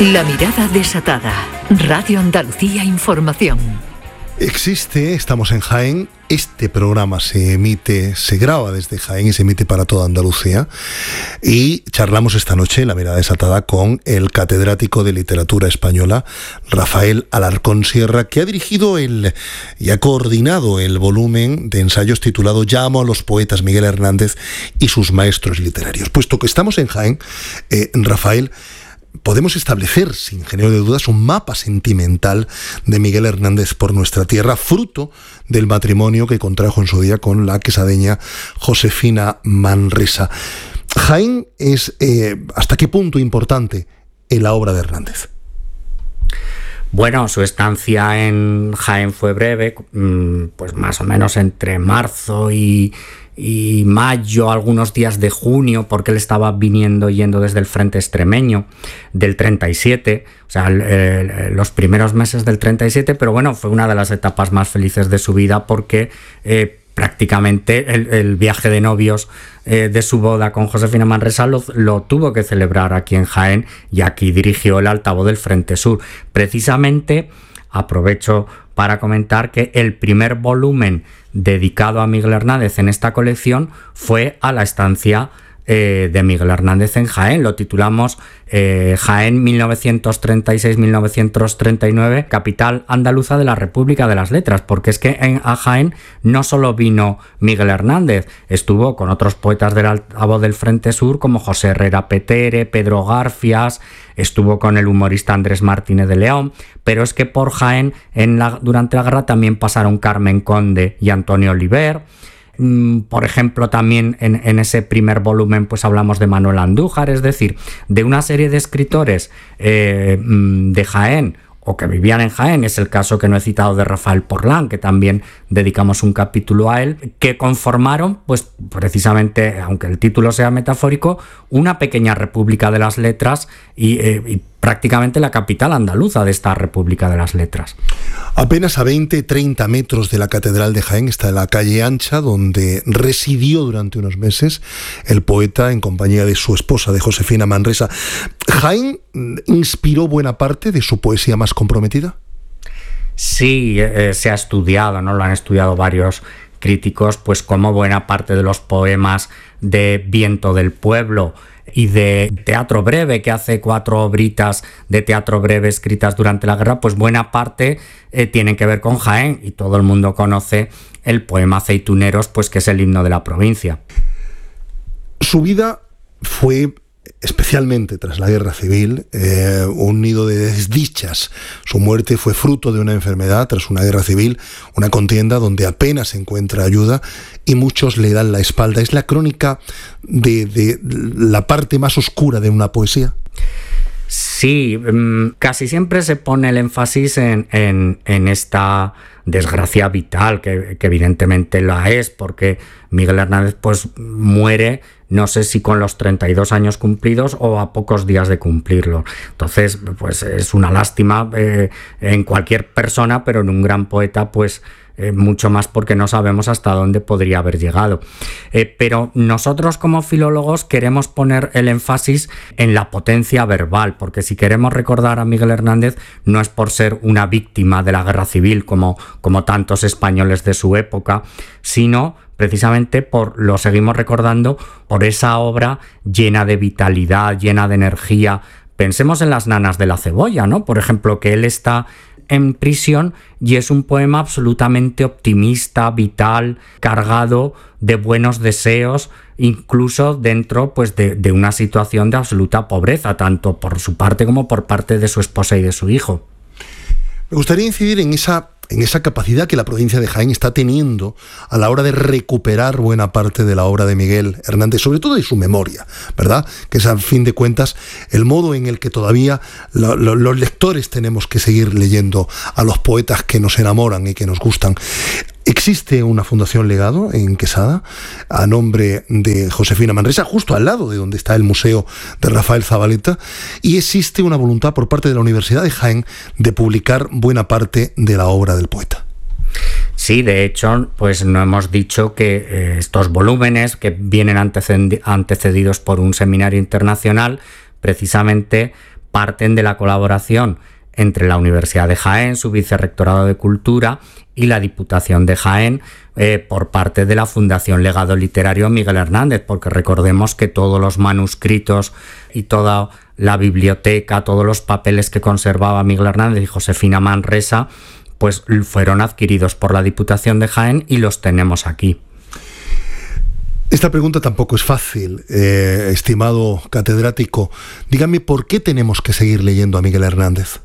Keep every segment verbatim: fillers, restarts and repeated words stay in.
La mirada desatada. Radio Andalucía Información. Existe, estamos en Jaén, este programa se emite, se graba desde Jaén y se emite para toda Andalucía, y charlamos esta noche en La mirada desatada con el catedrático de literatura española Rafael Alarcón Sierra, que ha dirigido el y ha coordinado el volumen de ensayos titulado Llamo a los poetas Miguel Hernández y sus maestros literarios. Puesto que estamos en Jaén, eh, Rafael, podemos establecer, sin género de dudas, un mapa sentimental de Miguel Hernández por nuestra tierra, fruto del matrimonio que contrajo en su día con la quesadeña Josefina Manresa. Jaén es, eh, ¿hasta qué punto importante en la obra de Hernández? Bueno, su estancia en Jaén fue breve, pues más o menos entre marzo y... y mayo, algunos días de junio, porque él estaba viniendo yendo desde el frente extremeño del treinta y siete, o sea, el, el, los primeros meses del treinta y siete, pero bueno, fue una de las etapas más felices de su vida porque eh, prácticamente el, el viaje de novios eh, de su boda con Josefina Manresa lo, lo tuvo que celebrar aquí en Jaén, y aquí dirigió el altavoz del Frente Sur. Precisamente, aprovecho para comentar que el primer volumen dedicado a Miguel Hernández en esta colección fue a la estancia eh, de Miguel Hernández en Jaén. Lo titulamos eh, Jaén mil novecientos treinta y seis a mil novecientos treinta y nueve, capital andaluza de la República de las Letras, porque es que en a Jaén no solo vino Miguel Hernández, estuvo con otros poetas del altavoz del Frente Sur como José Herrera Petere, Pedro Garfias, estuvo con el humorista Andrés Martínez de León, pero es que por Jaén en la, durante la guerra también pasaron Carmen Conde y Antonio Oliver. Por ejemplo, también en, en ese primer volumen pues hablamos de Manuel Andújar, es decir, de una serie de escritores eh, de Jaén o que vivían en Jaén. Es el caso que no he citado de Rafael Porlán, que también dedicamos un capítulo a él, que conformaron, pues precisamente, aunque el título sea metafórico, una pequeña República de las Letras y, eh, y prácticamente la capital andaluza de esta República de las Letras. Apenas a veinte a treinta metros de la Catedral de Jaén está la calle Ancha, donde residió durante unos meses el poeta en compañía de su esposa, de Josefina Manresa. ¿Jaén inspiró buena parte de su poesía más comprometida? Sí, eh, se ha estudiado, ¿no? Lo han estudiado varios críticos, pues como buena parte de los poemas de Viento del Pueblo y de Teatro Breve, que hace cuatro obritas de teatro breve escritas durante la guerra, pues buena parte eh, tienen que ver con Jaén, y todo el mundo conoce el poema Aceituneros, pues que es el himno de la provincia. Su vida fue, especialmente tras la guerra civil, eh, un nido de desdichas. Su muerte fue fruto de una enfermedad tras una guerra civil, una contienda donde apenas se encuentra ayuda y muchos le dan la espalda. ¿Es la crónica de, de la parte más oscura de una poesía? Sí, casi siempre se pone el énfasis en, en, en esta desgracia vital, que, que evidentemente la es, porque Miguel Hernández pues muere, no sé si con los treinta y dos años cumplidos o a pocos días de cumplirlo. Entonces, pues es una lástima eh, en cualquier persona, pero en un gran poeta, pues Eh, mucho más, porque no sabemos hasta dónde podría haber llegado. Eh, pero nosotros como filólogos queremos poner el énfasis en la potencia verbal, porque si queremos recordar a Miguel Hernández no es por ser una víctima de la guerra civil como, como tantos españoles de su época, sino precisamente por, lo seguimos recordando, por esa obra llena de vitalidad, llena de energía. Pensemos en Las nanas de la cebolla, ¿no? Por ejemplo, que él está en prisión y es un poema absolutamente optimista, vital, cargado de buenos deseos, incluso dentro pues de, de una situación de absoluta pobreza, tanto por su parte como por parte de su esposa y de su hijo. Me gustaría incidir en esa, en esa capacidad que la provincia de Jaén está teniendo a la hora de recuperar buena parte de la obra de Miguel Hernández, sobre todo de su memoria, ¿verdad? Que es, a fin de cuentas, el modo en el que todavía lo, lo, los lectores tenemos que seguir leyendo a los poetas que nos enamoran y que nos gustan. Existe una fundación Legado en Quesada a nombre de Josefina Manresa, justo al lado de donde está el museo de Rafael Zabaleta, y existe una voluntad por parte de la Universidad de Jaén de publicar buena parte de la obra del poeta. Sí, de hecho, pues no hemos dicho que eh, estos volúmenes, que vienen anteced- antecedidos por un seminario internacional, precisamente parten de la colaboración entre la Universidad de Jaén, su Vicerrectorado de Cultura, y la Diputación de Jaén, eh, por parte de la Fundación Legado Literario Miguel Hernández, porque recordemos que todos los manuscritos y toda la biblioteca, todos los papeles que conservaba Miguel Hernández y Josefina Manresa, pues fueron adquiridos por la Diputación de Jaén y los tenemos aquí. Esta pregunta tampoco es fácil, eh, estimado catedrático. Dígame, ¿por qué tenemos que seguir leyendo a Miguel Hernández?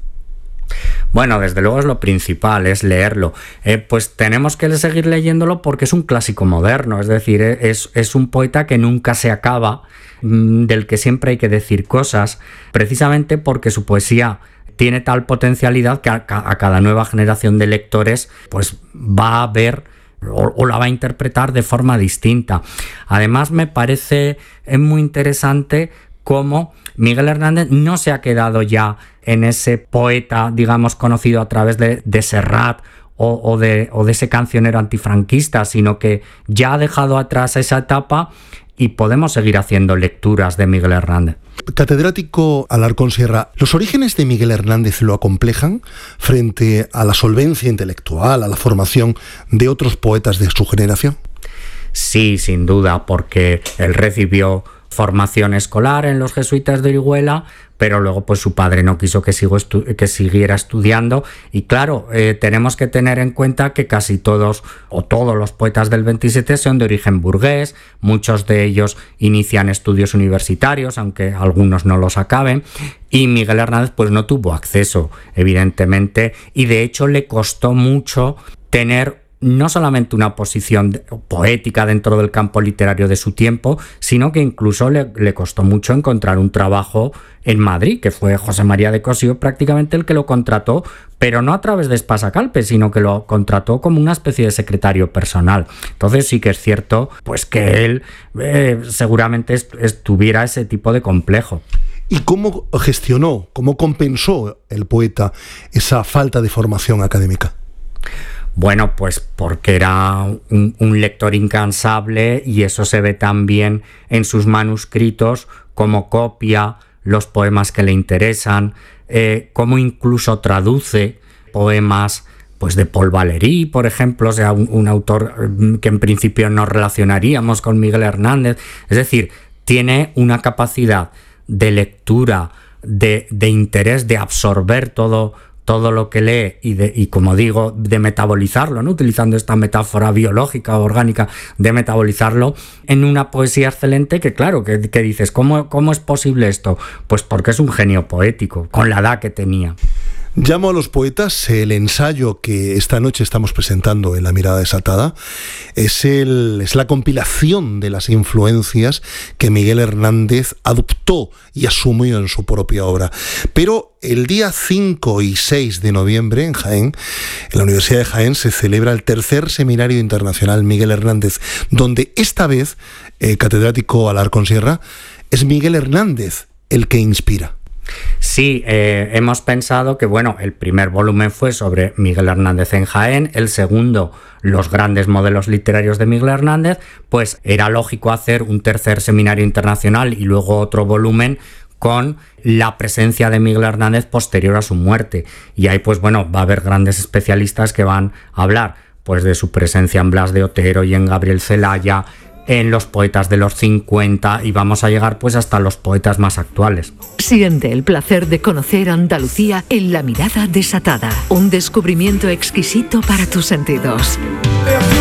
Bueno, desde luego es lo principal, es leerlo. Eh, pues tenemos que seguir leyéndolo porque es un clásico moderno, es decir, es, es un poeta que nunca se acaba, mmm, del que siempre hay que decir cosas, precisamente porque su poesía tiene tal potencialidad que a, a cada nueva generación de lectores pues va a ver o, o la va a interpretar de forma distinta. Además, me parece muy interesante cómo Miguel Hernández no se ha quedado ya en ese poeta, digamos, conocido a través de, de Serrat o, o, de, o de ese cancionero antifranquista, sino que ya ha dejado atrás esa etapa y podemos seguir haciendo lecturas de Miguel Hernández. Catedrático Alarcón Sierra, ¿los orígenes de Miguel Hernández lo acomplejan frente a la solvencia intelectual, a la formación de otros poetas de su generación? Sí, sin duda, porque él recibió formación escolar en los jesuitas de Orihuela, pero luego pues su padre no quiso que, sigo estu- que siguiera estudiando, y claro, eh, tenemos que tener en cuenta que casi todos o todos los poetas del veintisiete son de origen burgués, muchos de ellos inician estudios universitarios, aunque algunos no los acaben, y Miguel Hernández pues no tuvo acceso, evidentemente, y de hecho le costó mucho tener no solamente una posición poética dentro del campo literario de su tiempo, sino que incluso le, le costó mucho encontrar un trabajo en Madrid, que fue José María de Cossío prácticamente el que lo contrató, pero no a través de Espasacalpe, sino que lo contrató como una especie de secretario personal. Entonces sí que es cierto pues que él eh, seguramente est- estuviera ese tipo de complejo. ¿Y cómo gestionó, cómo compensó el poeta esa falta de formación académica? Bueno, pues porque era un, un lector incansable, y eso se ve también en sus manuscritos, cómo copia los poemas que le interesan, eh, cómo incluso traduce poemas pues de Paul Valéry, por ejemplo, o sea, un, un autor que en principio no relacionaríamos con Miguel Hernández. Es decir, tiene una capacidad de lectura, de, de interés, de absorber todo todo lo que lee y, de, y como digo, de metabolizarlo, ¿no? Utilizando esta metáfora biológica o orgánica, de metabolizarlo en una poesía excelente que, claro, que, que dices, ¿cómo, ¿cómo es posible esto? Pues porque es un genio poético, con la edad que tenía. Llamo a los poetas. El ensayo que esta noche estamos presentando en La Mirada Desatada es, el, es la compilación de las influencias que Miguel Hernández adoptó y asumió en su propia obra. Pero el día cinco y seis de noviembre en Jaén, en la Universidad de Jaén, se celebra el tercer Seminario Internacional Miguel Hernández, donde esta vez, eh, catedrático Alarcón Sierra, es Miguel Hernández el que inspira. Sí, eh, hemos pensado que, bueno, el primer volumen fue sobre Miguel Hernández en Jaén, el segundo, los grandes modelos literarios de Miguel Hernández, pues era lógico hacer un tercer seminario internacional y luego otro volumen con la presencia de Miguel Hernández posterior a su muerte. Y ahí, pues bueno, va a haber grandes especialistas que van a hablar pues de su presencia en Blas de Otero y en Gabriel Celaya, en los poetas de los cincuenta, y vamos a llegar pues hasta los poetas más actuales. Siente el placer de conocer Andalucía en La Mirada Desatada, un descubrimiento exquisito para tus sentidos.